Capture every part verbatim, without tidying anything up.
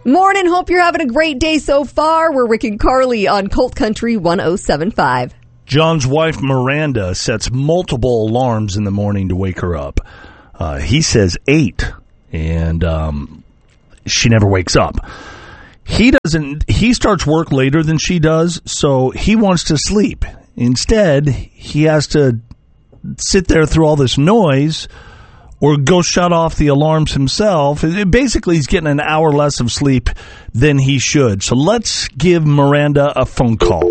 Morning. Hope you're having a great day so far. We're Rick and Carly on Colt Country one oh seven point five. John's wife, Miranda, sets multiple alarms in the morning to wake her up. Uh, he says eight, and um, she never wakes up. He doesn't. He starts work later than she does, so he wants to sleep. Instead, he has to sit there through all this noise or go shut off the alarms himself. It, basically, he's getting an hour less of sleep than he should. So let's give Miranda a phone call.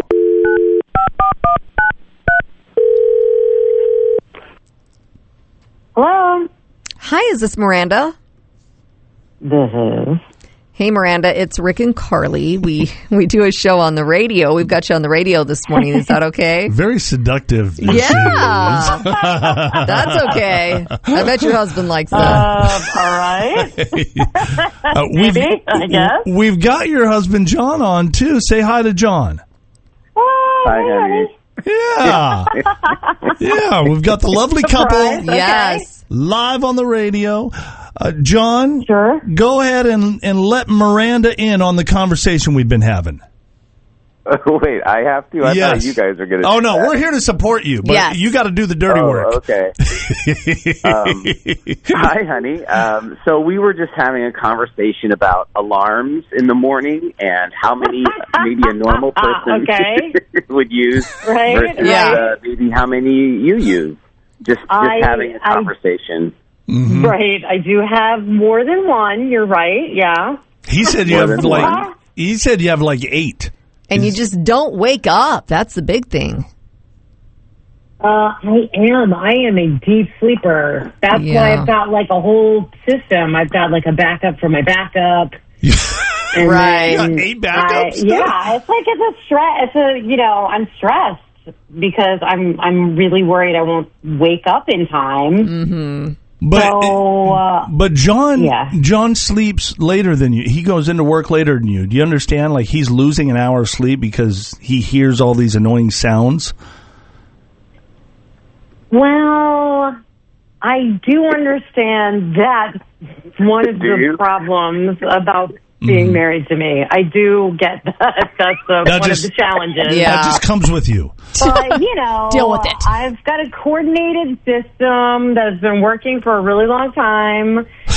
Hello. Hi, is this Miranda? This is. Hey, Miranda, it's Rick and Carly. We we do a show on the radio. We've got you on the radio this morning. Is that okay? Very seductive. Yeah. That's okay. I bet your husband likes that. Uh, all right. uh, we've, Maybe, I guess. We've got your husband, John, on, too. Say hi to John. Oh, Hi, honey. Yeah. Yeah, we've got the lovely couple Surprise. Okay. Yes. live on the radio. Uh, John, Sure. go ahead and, and let Miranda in on the conversation we've been having. Uh, wait, I have to? I Yes. thought you guys were going to Oh, no, we're here to support you, but Yes. you got to do the dirty oh, work. okay. um, hi, honey. Um, so we were just having a conversation about alarms in the morning and how many maybe a normal person Okay. would use Right, versus Yeah. uh, maybe how many you use. Just, just I- having a I- conversation. Mhm. Right. I do have more than one. You're right. Yeah. He said you More have than like one. he said you have like eight. And you just don't wake up. That's the big thing. Uh, I am. I am a deep sleeper. That's Yeah. why I've got like a whole system. I've got like a backup for my backup. And Right. You got then eight I- backups? yeah, it's like it's a stress. It's a you know I'm stressed because I'm I'm really worried I won't wake up in time. But So uh, but John Yeah. John sleeps later than you. He goes into work later than you. Do you understand? Like he's losing an hour of sleep because he hears all these annoying sounds. well, I do understand that one of Do the you? problems about being married to me. I do get that. That's uh, That one just- of the challenges. Yeah. That just comes with you. But, you know, Deal with it. I've got a coordinated system that's been working for a really long time.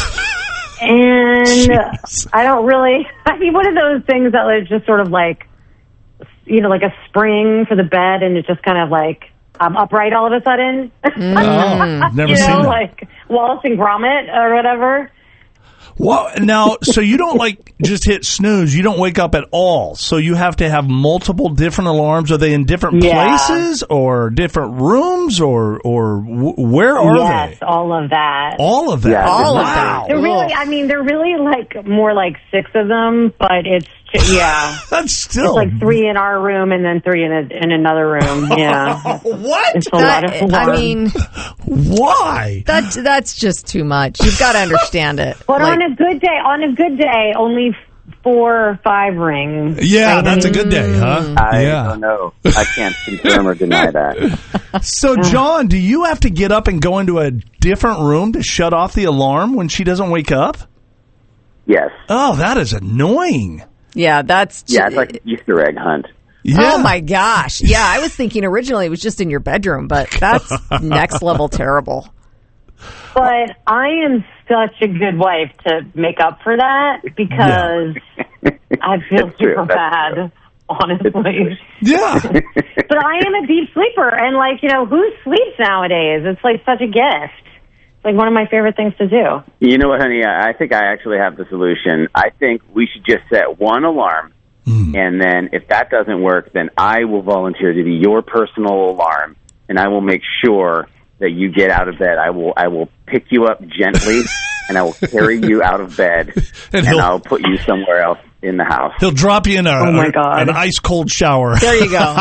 And Jeez. I don't really, I mean, one of those things that is just sort of like, you know, like a spring for the bed and it just kind of like, I'm upright all of a sudden. Oh, never you seen know, that. like Wallace and Gromit or whatever. Well, now, so you don't like just hit snooze. You don't wake up at all. So you have to have multiple different alarms. Are they in different Yeah. places or different rooms or or w- where are yes, they? all of that. All of that. Yeah. All of wow. that. They're really, I mean, they're really like more like six of them, but it's, yeah. That's still It's like three in our room and then three in a, in another room. Yeah, what? it's a lot of That- fun. I mean, Why? that's that's just too much. You've got to understand it. but Like, on a good day, on a good day, only f- four or five rings. Yeah, that's a good day, huh? I yeah. don't know. I can't confirm or deny that. So, John, do you have to get up and go into a different room to shut off the alarm when she doesn't wake up? Yes. Oh, that is annoying. yeah, that's Yeah, it's like an Easter egg hunt. Yeah. Oh my gosh. Yeah, I was thinking originally it was just in your bedroom, but that's next level terrible. But I am such a good wife to make up for that because I feel It's true. super That's bad, true. honestly. Yeah. But I am a deep sleeper, and like you know, who sleeps nowadays? It's like such a gift. It's like one of my favorite things to do. You know what, honey? I I think I actually have the solution. I think we should just set one alarm, and then if that doesn't work, then I will volunteer to be your personal alarm, and I will make sure that you get out of bed. I will I will pick you up gently, and I will carry you out of bed, And and, he'll- I'll put you somewhere else in the house. He'll drop you in a, Oh, my God. an ice cold shower. There you go.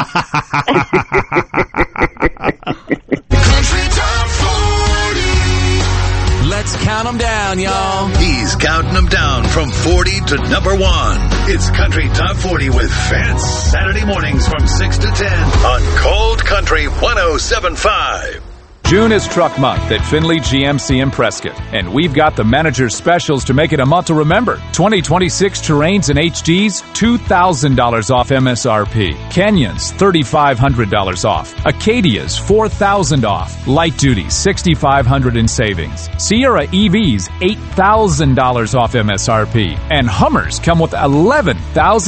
Let's count them down, y'all. He's counting them down from forty to number one. It's Country Top forty with Fans. Saturday mornings from six to ten on Cold Country one oh seven point five. June is Truck Month at Findlay G M C in Prescott, and we've got the manager's specials to make it a month to remember. twenty twenty-six Terrains and H Ds, two thousand dollars off M S R P. Kenyans, three thousand five hundred dollars off. Acadias, four thousand dollars off. Light Duty, six thousand five hundred dollars in savings. Sierra E Vs, eight thousand dollars off M S R P. And Hummers come with eleven thousand dollars